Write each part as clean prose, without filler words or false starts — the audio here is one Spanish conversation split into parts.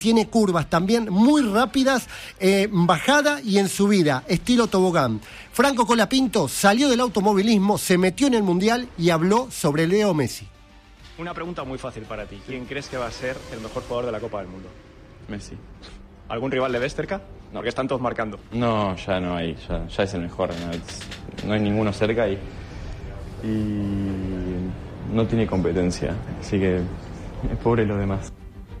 tiene curvas también muy rápidas, en bajada y en subida, estilo tobogán. Franco Colapinto salió del automovilismo, se metió en el Mundial y habló sobre Leo Messi. Una pregunta muy fácil para ti. ¿Quién crees que va a ser el mejor jugador de la Copa del Mundo? Messi. ¿Algún rival le ves cerca? No, porque están todos marcando. No, ya no hay, ya es el mejor. No hay ninguno cerca y no tiene competencia. Así que es pobre los demás.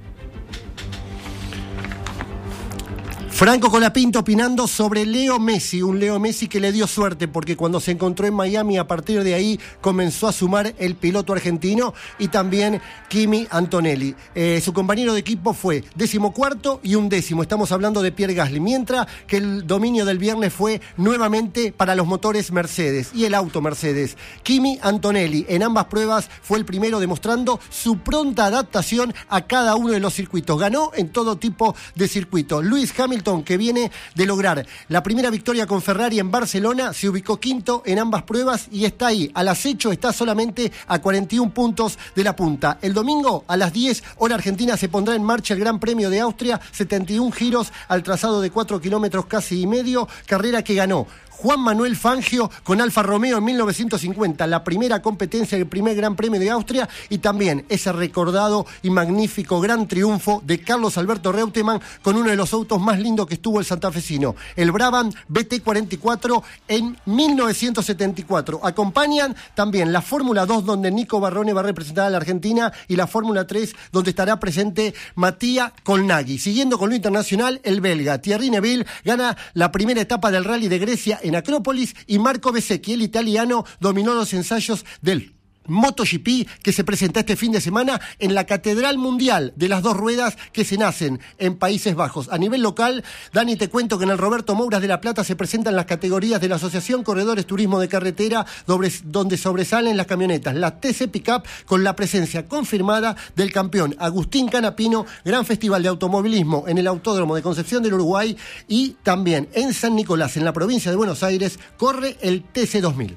Franco Colapinto opinando sobre Leo Messi, un Leo Messi que le dio suerte porque cuando se encontró en Miami, a partir de ahí comenzó a sumar el piloto argentino y también Kimi Antonelli. Su compañero de equipo fue 14º y 11º, estamos hablando de Pierre Gasly, mientras que el dominio del viernes fue nuevamente para los motores Mercedes y el auto Mercedes. Kimi Antonelli en ambas pruebas fue el primero, demostrando su pronta adaptación a cada uno de los circuitos. Ganó en todo tipo de circuitos. Lewis Hamilton, que viene de lograr la primera victoria con Ferrari en Barcelona, se ubicó quinto en ambas pruebas y está ahí, al acecho, está solamente a 41 puntos de la punta. El domingo a las 10 hora argentina se pondrá en marcha el Gran Premio de Austria, 71 giros al trazado de 4 kilómetros casi y medio, carrera que ganó Juan Manuel Fangio con Alfa Romeo en 1950, la primera competencia del primer Gran Premio de Austria, y también ese recordado y magnífico gran triunfo de Carlos Alberto Reutemann con uno de los autos más lindos que estuvo el santafesino, el Brabham BT44 en 1974. Acompañan también la Fórmula 2, donde Nico Barrone va a representar a la Argentina, y la Fórmula 3, donde estará presente Mattia Colnaghi. Siguiendo con lo internacional, el belga Thierry Neuville gana la primera etapa del Rally de Grecia en Acrópolis, y Marco Bezzecchi, el italiano, dominó los ensayos del MotoGP que se presenta este fin de semana en la Catedral Mundial de las Dos Ruedas que se nacen en Países Bajos. A nivel local, Dani, te cuento que en el Roberto Mouras de La Plata se presentan las categorías de la Asociación Corredores Turismo de Carretera, donde sobresalen las camionetas, la TC Pickup, con la presencia confirmada del campeón Agustín Canapino, gran festival de automovilismo en el Autódromo de Concepción del Uruguay, y también en San Nicolás, en la provincia de Buenos Aires, corre el TC 2000.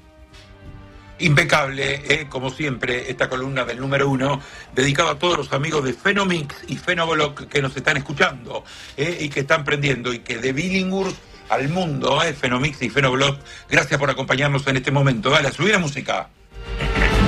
Impecable, como siempre, esta columna del número 1, dedicada a todos los amigos de Phenomix y Phenoblog que nos están escuchando y que están prendiendo, y que de Billinghurst al mundo, Phenomix y Phenoblog, gracias por acompañarnos en este momento. Dale, a subir la música.